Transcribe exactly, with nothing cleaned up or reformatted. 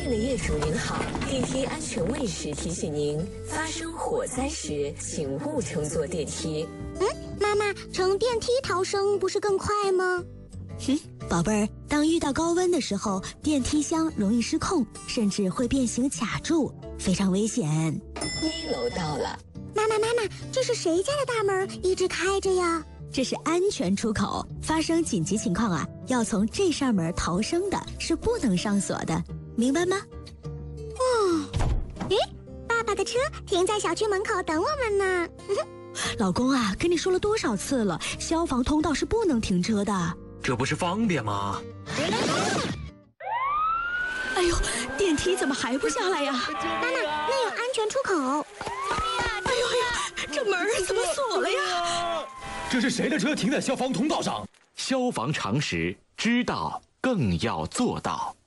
信的业主您好，电梯安全卫士提醒您，发生火灾时请勿乘坐电梯。 嗯，妈妈，乘电梯逃生不是更快吗？ 哼，宝贝儿，当遇到高温的时候，电梯箱容易失控，甚至会变形卡住，非常危险。 一楼到了。 妈妈妈妈，这是谁家的大门一直开着呀？ 这是安全出口，发生紧急情况啊，要从这扇门逃生的是不能上锁的，明白吗？ 哦，诶，爸爸的车停在小区门口等我们呢。 老公啊，跟你说了多少次了，消防通道是不能停车的。 这不是方便吗？ 哎呦，电梯怎么还不下来呀？ 妈妈，那有安全出口。 哎呦呀，这门怎么锁了呀？ 这是谁的车停在消防通道上？消防常识，知道更要做到。